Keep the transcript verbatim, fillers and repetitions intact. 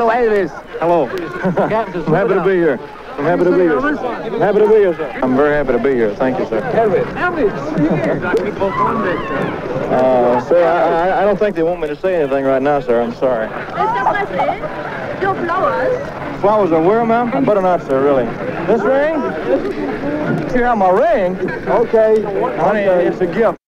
Hello, Elvis. Hello. I'm happy to be here. I'm happy to be here. I'm happy to be here, sir. I'm very happy to be here. Thank you, sir. Elvis. Elvis. Uh, sir, I, I, I don't think they want me to say anything right now, sir. I'm sorry. Mister Presley, your flowers. Flowers are where, ma'am? I better not, sir, really. This ring? See how my ring? Okay. Honey, it's a gift.